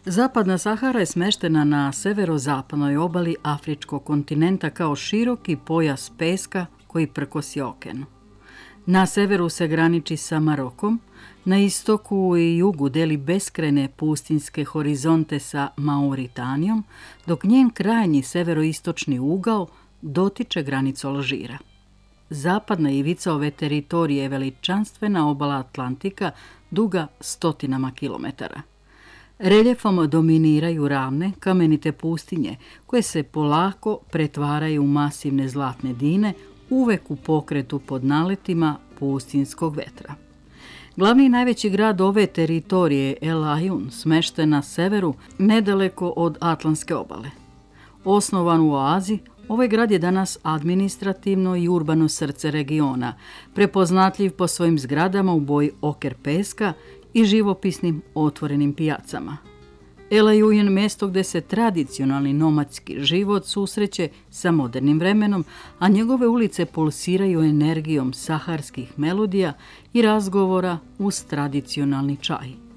Zapadna Sahara je smeštena na severozapadnoj obali afričkog kontinenta kao široki pojas peska koji prkosi okean. Na severu se graniči sa Marokom, na istoku i jugu deli beskrajne pustinjske horizonte sa Mauritanijom, dok njen krajnji severoistočni ugao dotiče granicu Alžira. Zapadna ivica ove teritorije je veličanstvena obala Atlantika duga stotinama kilometara. Reljefom dominiraju ravne, kamenite pustinje koje se polako pretvaraju u masivne zlatne dine, uvek u pokretu pod naletima pustinjskog vetra. Glavni i najveći grad ove teritorije je El Ayun, smešten na severu, nedaleko od Atlantske obale. Osnovan u oazi, ovaj grad je danas administrativno i urbano srce regiona, prepoznatljiv po svojim zgradama u boji oker peska i živopisnim otvorenim pijacama. El Ayun je mesto gde se tradicionalni nomadski život susreće sa modernim vremenom, a njegove ulice pulsiraju energijom saharskih melodija i razgovora uz tradicionalni čaj.